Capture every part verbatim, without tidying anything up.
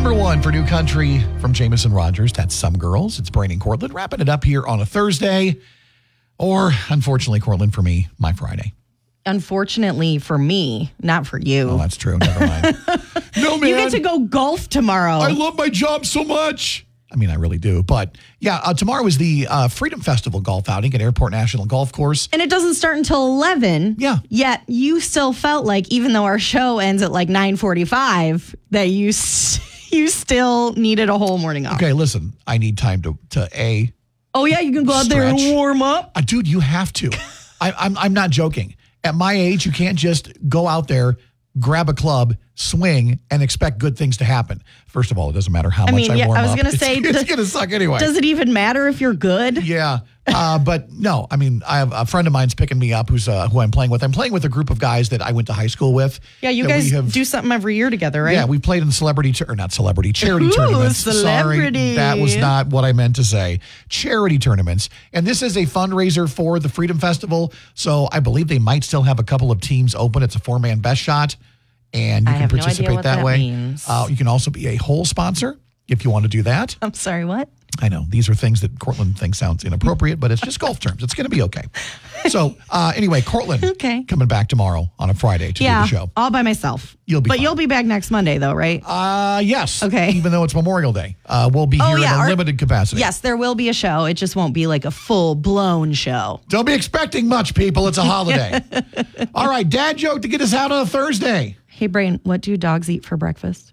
Number one for New Country from Jameson Rogers. That's Some Girls. It's Brain and Cortland wrapping it up here on a Thursday. Or, unfortunately, Cortland, for me, my Friday. Unfortunately for me, not for you. Oh, that's true. Never mind. No, man. You get to go golf tomorrow. I love my job so much. I mean, I really do. But yeah, uh, tomorrow is the uh, Freedom Festival golf outing at Airport National Golf Course. And it doesn't start until eleven. Yeah. Yet you still felt like, even though our show ends at like nine forty-five, that you s- you still needed a whole morning off. Okay, listen, I need time to, to A. Oh, yeah, you can go out there and Stretch. warm up. Uh, dude, you have to. I, I'm I'm not joking. At my age, you can't just go out there, grab a club, swing, and expect good things to happen. First of all, it doesn't matter how I much mean, I yeah, warm I was up. gonna It's- say, it's, does- going to suck anyway. Does it even matter if you're good? Yeah. Uh, but no, I mean, I have a friend of mine's picking me up who's uh, who I'm playing with. I'm playing with a group of guys that I went to high school with. Yeah, you that guys we have- do something every year together, right? Yeah, we played in celebrity, tur- or not celebrity, charity Ooh, tournaments. celebrity. Sorry, that was not what I meant to say. Charity tournaments. And this is a fundraiser for the Freedom Festival. So I believe they might still have a couple of teams open. It's a four-man best shot. And you I can have no idea participate what that, that way. means. Uh, you can also be a whole sponsor if you want to do that. I'm sorry, what? I know these are things that Cortland thinks sounds inappropriate, but it's just golf terms. It's going to be okay. So uh, anyway, Cortland Okay. coming back tomorrow on a Friday to Yeah, do the show. all by myself. You'll be But fine. you'll be back next Monday, though, right? Uh, yes. Okay. Even though it's Memorial Day, uh, we'll be Oh, here yeah, in a our- limited capacity. Yes, there will be a show. It just won't be like a full-blown show. Don't be expecting much, people. It's a holiday. All right, dad joke to get us out on a Thursday. Hey, Brain, what do dogs eat for breakfast?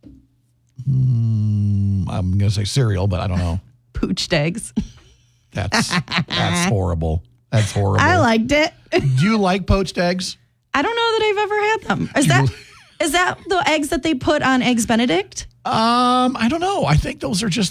I'm going to say cereal, but I don't know. Poached eggs. That's that's horrible. That's horrible. I liked it. Do you like poached eggs? I don't know that I've ever had them. Is that is that the eggs that they put on Eggs Benedict? Um, I don't know. I think those are just